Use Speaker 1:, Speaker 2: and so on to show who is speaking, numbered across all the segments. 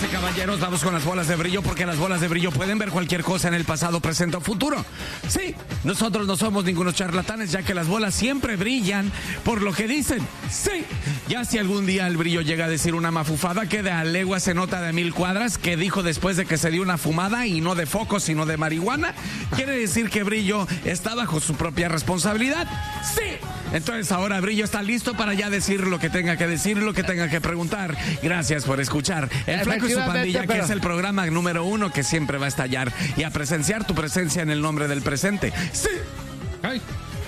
Speaker 1: caballeros, vamos con las bolas de brillo, porque las bolas de brillo pueden ver cualquier cosa en el pasado, presente o futuro. Sí, nosotros no somos ningunos charlatanes, ya que las bolas siempre brillan por lo que dicen. Sí, ya si algún día el brillo llega a decir una mafufada que de a legua se nota de 1000 cuadras, que dijo después de que se dio una fumada y no de foco, sino de marihuana, quiere decir que Brillo está bajo su propia responsabilidad. Sí, entonces ahora Brillo está listo para ya decir lo que tenga que decir, lo que tenga que preguntar. Gracias por escuchar El Flaco y su Pandilla, que es el programa número 1 que siempre va a estallar y a presenciar tu presencia en el nombre del presente. Sí.
Speaker 2: Ay.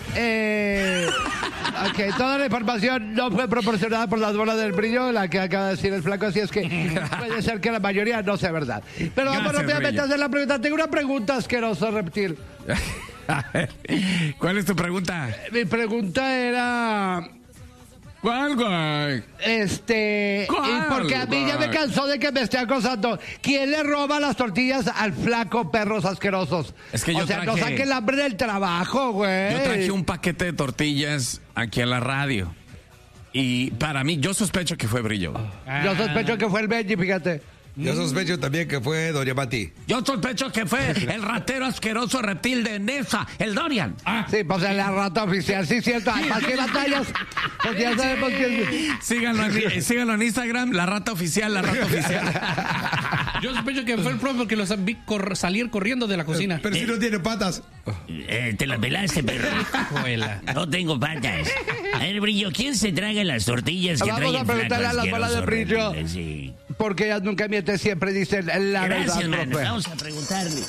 Speaker 3: Ok, toda la información no fue proporcionada por las bolas del brillo, la que acaba de decir el Flaco, así es que puede ser que la mayoría no sea verdad. Pero vamos rápidamente a hacer la pregunta. Tengo una pregunta, asqueroso reptil.
Speaker 1: ¿Cuál es tu pregunta?
Speaker 3: Mi pregunta era...
Speaker 1: ¿Cuál, güey?
Speaker 3: Y porque a mí ya me cansó de que me esté acosando. ¿Quién le roba las tortillas al Flaco, perros asquerosos?
Speaker 1: Es que yo
Speaker 3: no saquen el hambre del trabajo, güey.
Speaker 1: Yo traje un paquete de tortillas aquí a la radio. Y para mí, yo sospecho que fue Brillo.
Speaker 3: Yo sospecho que fue el Benji, fíjate.
Speaker 4: Yo sospecho también que fue Doña Mati.
Speaker 1: Yo sospecho que fue el ratero asqueroso reptil de Nesa, el Dorian.
Speaker 3: Sí, pues es la rata oficial, sí, cierto. ¿Para qué batallas? Pues ya sabemos que...
Speaker 1: Síganlo en Instagram, la rata oficial, la rata oficial.
Speaker 2: Yo sospecho que fue el profe que los vi salir corriendo de la cocina.
Speaker 4: Pero si no tiene patas.
Speaker 5: Te la pelaste, perro. No tengo patas. A ver, Brillo, ¿quién se traga las tortillas que
Speaker 3: Vamos
Speaker 5: trae
Speaker 3: a
Speaker 5: el
Speaker 3: preguntarle a las bolas de Brillo.
Speaker 5: Sí.
Speaker 3: Porque ellas nunca mienten, siempre dicen la
Speaker 5: Gracias,
Speaker 3: verdad,
Speaker 5: mano.
Speaker 3: profe.
Speaker 5: Vamos a preguntarle.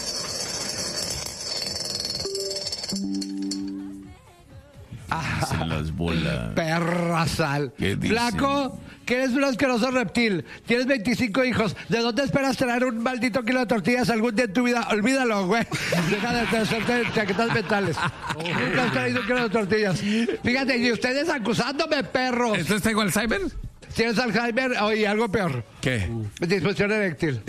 Speaker 1: Dicen las bolas.
Speaker 3: Perra sal.
Speaker 1: ¿Qué dicen?
Speaker 3: Flaco, que eres un asqueroso reptil. Tienes 25 hijos. ¿De dónde esperas traer un maldito kilo de tortillas algún día en tu vida? Olvídalo, güey. Deja de hacerte chaquetas mentales. Nunca has traído un kilo de tortillas. Fíjate, y ustedes acusándome, perros.
Speaker 1: ¿Entonces tengo Alzheimer?
Speaker 3: ¿Tienes Alzheimer? Y algo peor.
Speaker 1: ¿Qué?
Speaker 3: Disfunción eréctil.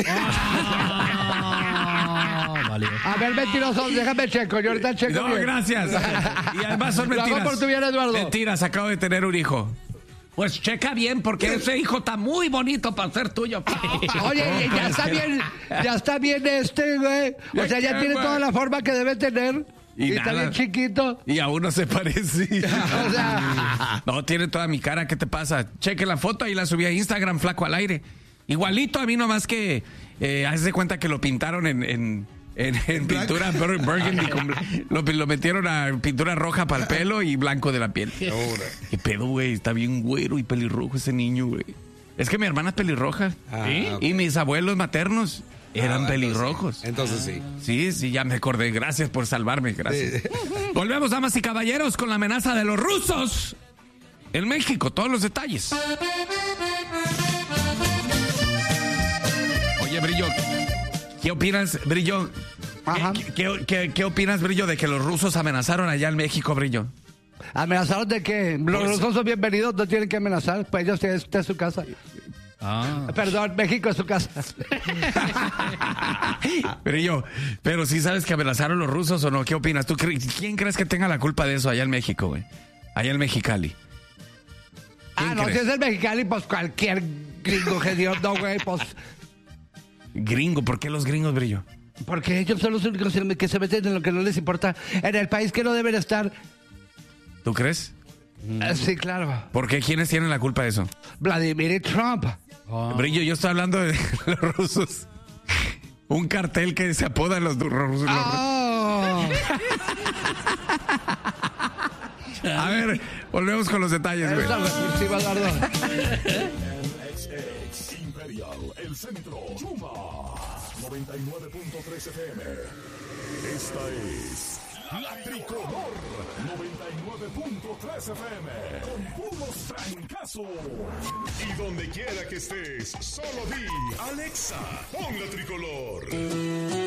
Speaker 2: Vale.
Speaker 3: A ver, mentirosos, déjame checo. Yo ahorita checo.
Speaker 1: No,
Speaker 3: bien.
Speaker 1: gracias. Y además son
Speaker 3: Lo
Speaker 1: mentiras.
Speaker 3: hago por tu bien, Eduardo.
Speaker 1: Mentiras, acabo de tener un hijo. Pues checa bien, porque ese hijo está muy bonito para ser tuyo.
Speaker 3: Oye, ya está bien güey. O sea, ya tiene toda la forma que debe tener. Y está bien chiquito.
Speaker 1: Y aún no se parece.
Speaker 3: O sea...
Speaker 1: No, tiene toda mi cara. ¿Qué te pasa? Cheque la foto y la subí a Instagram, Flaco al aire. Igualito a mí, nomás que haz de cuenta que lo pintaron en pintura burgundy. Lo metieron a pintura roja para el pelo y blanco de la piel. ¿Qué pedo, güey? Está bien güero y pelirrojo ese niño, güey. Es que mi hermana es pelirroja.
Speaker 4: ¿Sí?
Speaker 1: Okay. Y mis abuelos maternos eran pelirrojos.
Speaker 4: Entonces sí.
Speaker 1: Sí, ya me acordé. Gracias por salvarme, gracias.
Speaker 4: Sí.
Speaker 1: Volvemos, damas y caballeros, con la amenaza de los rusos en México. Todos los detalles. Oye, Brillo, ¿qué opinas, Brillo?
Speaker 3: Ajá.
Speaker 1: ¿Qué opinas, Brillo, de que los rusos amenazaron allá en México, Brillo?
Speaker 3: ¿Amenazaron de qué? Los rusos son bienvenidos, no tienen que amenazar. Pues ellos tienen su casa. Perdón, México es su casa.
Speaker 1: Brillo, pero sí sabes que amenazaron los rusos o no. ¿Qué opinas? ¿Quién crees que tenga la culpa de eso allá en México, güey? Allá en Mexicali.
Speaker 3: No, si es el Mexicali, pues cualquier gringo hediondo, güey, pues...
Speaker 1: Gringo, ¿por qué los gringos, Brillo?
Speaker 3: Porque ellos son los únicos que se meten en lo que no les importa, en el país que no deben estar.
Speaker 1: ¿Tú crees?
Speaker 3: Sí, claro.
Speaker 1: ¿Por qué? ¿Quiénes tienen la culpa de eso?
Speaker 3: Vladimir y Trump.
Speaker 1: Brillo, yo estoy hablando de los rusos. Un cartel que se apoda los rusos. A ver, volvemos con los detalles, güey.
Speaker 3: Sí, Eduardo.
Speaker 6: Imperial, el centro, Chuma, 99.3 FM. Esta es La Tricolor, 99.3 FM, con puros trancazos. Y donde quiera que estés, solo di, Alexa, pon La Tricolor.